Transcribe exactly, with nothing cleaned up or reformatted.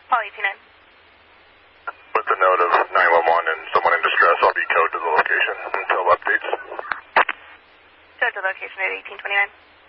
Paul eighteen nine. With the note of nine one one and someone in distress, I'll be towed to the location until updates. Towed to location at eighteen twenty-nine.